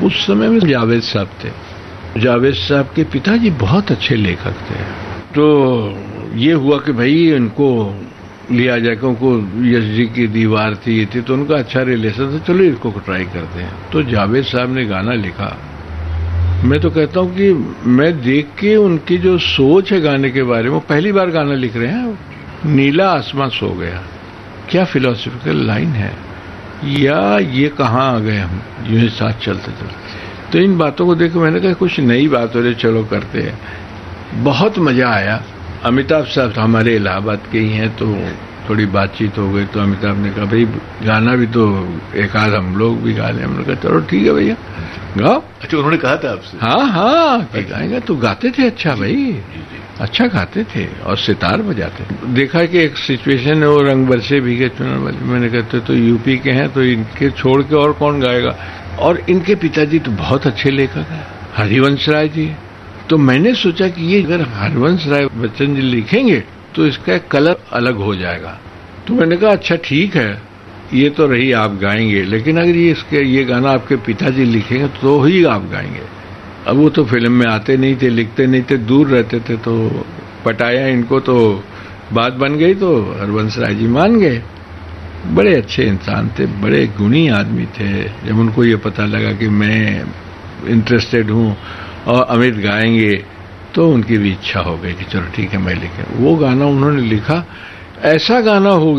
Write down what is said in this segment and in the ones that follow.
उस समय में जावेद साहब थे। जावेद साहब के पिताजी बहुत अच्छे लेखक थे। तो ये हुआ कि भाई इनको लिया जाए, उनको यश जी की दीवार थी, ये थी, तो उनका अच्छा रिलेशन था, चलो इसको ट्राई करते हैं। तो जावेद साहब ने गाना लिखा। मैं तो कहता हूँ कि मैं देख के उनकी जो सोच है गाने के बारे में, पहली बार गाना लिख रहे हैं, नीला आसमां सो गया, क्या फिलोसफिकल लाइन है, या ये कहाँ आ गए हम यूं ही साथ चलते चलते। तो इन बातों को देख मैंने कहा कुछ नई बात हो रही, चलो करते हैं। बहुत मजा आया। अमिताभ साहब हमारे इलाहाबाद के ही हैं, तो थोड़ी बातचीत हो गई। तो अमिताभ ने कहा भाई गाना भी तो एक आध हम लोग भी गा लें। हमने कहा चलो ठीक है भैया गाओ। अच्छा, उन्होंने कहा था आपसे? हाँ गाएंगे। तो गाते थे अच्छा भाई, अच्छा गाते थे और सितार बजाते। देखा कि एक सिचुएशन है वो रंग बरसे भीगे चुनर वाली, मैंने कहते तो यूपी के हैं, तो इनके छोड़ के और कौन गाएगा। और इनके पिताजी तो बहुत अच्छे लेखक हैं, हरिवंश राय जी। तो मैंने सोचा कि ये अगर हरिवंश राय बच्चन जी लिखेंगे तो इसका एक कलर अलग हो जाएगा। तो मैंने कहा अच्छा ठीक है, ये तो रही आप गाएंगे, लेकिन अगर ये गाना आपके पिताजी लिखेंगे तो ही आप गाएंगे। अब वो तो फिल्म में आते नहीं थे, लिखते नहीं थे, दूर रहते थे, तो पटाया इनको, तो बात बन गई। तो हरवंश राय जी मान गए। बड़े अच्छे इंसान थे, बड़े गुणी आदमी थे। जब उनको ये पता लगा कि मैं इंटरेस्टेड हूँ और अमित गाएंगे, तो उनकी भी इच्छा हो गई कि चलो ठीक है मैं लिखे। वो गाना उन्होंने लिखा, ऐसा गाना हो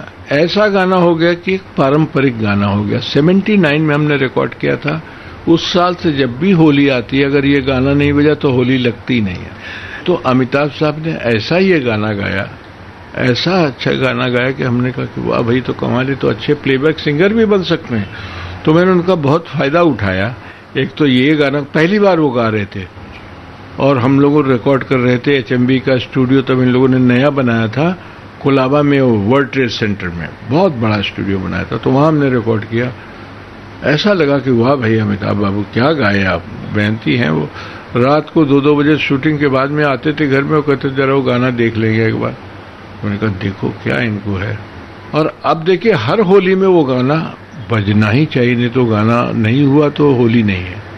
गया कि एक पारंपरिक गाना हो गया। 79 में हमने रिकॉर्ड किया था। उस साल से जब भी होली आती है, अगर ये गाना नहीं बजा तो होली लगती नहीं है। तो अमिताभ साहब ने ऐसा ये गाना गाया, ऐसा अच्छा गाना गाया कि हमने कहा कि वाह भाई तो कमाल है, तो अच्छे प्लेबैक सिंगर भी बन सकते हैं। तो मैंने उनका बहुत फायदा उठाया। एक तो ये गाना पहली बार वो गा रहे थे और हम लोग रिकॉर्ड कर रहे थे। HMV का स्टूडियो तब इन लोगों ने नया बनाया था, कोलाबा में, वर्ल्ड ट्रेड सेंटर में बहुत बड़ा स्टूडियो बनाया था। तो वहां हमने रिकॉर्ड किया। ऐसा लगा कि वाह भाई अमिताभ बाबू क्या गाए आप, बेहती हैं वो। रात को 2-2 बजे शूटिंग के बाद में आते थे घर में, वो कहते जरा वो गाना देख लेंगे एक बार। मैंने कहा देखो क्या इनको है। और अब देखिए हर होली में वो गाना बजना ही चाहिए, नहीं तो गाना नहीं हुआ तो होली नहीं है।